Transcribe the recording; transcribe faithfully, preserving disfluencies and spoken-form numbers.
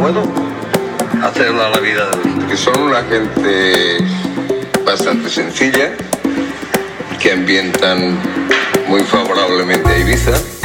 puedo hacerla la vida de los... Que son una gente bastante sencilla, que ambientan muy favorablemente a Ibiza.